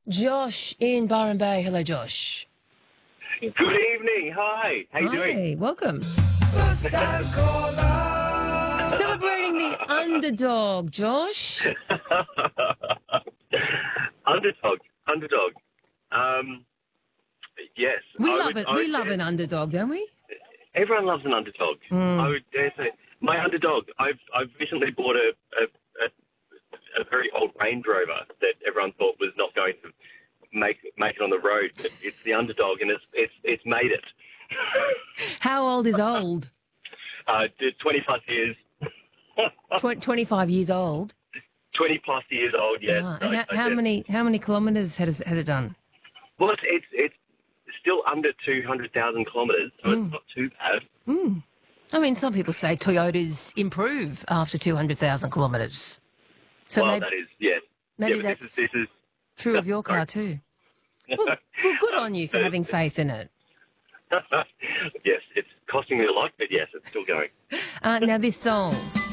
Josh in Byron Bay. Hello, Josh. Good evening. Hi. How you doing? Hi, welcome. First time caller. Celebrating the underdog, Josh. Underdog. Yes. We love an underdog, don't we? Everyone loves an underdog. I would dare say my underdog. I've recently bought a very old Range Rover that everyone thought was not going to make it on the road. But it's the underdog, and it's made it. How old is old? 20 plus years. 25 years old. 20 plus years old. Yes. Ah, and how many kilometres has it done? Well, it's still under 200,000 kilometres, so it's not too bad. I mean, some people say Toyotas improve after 200,000 kilometres. So Well, that is, yes. maybe Yeah, but that's this is true of your car too. Well, good on you for having faith in it. yes, it's costing me a lot, but yes, it's still going. Now this song.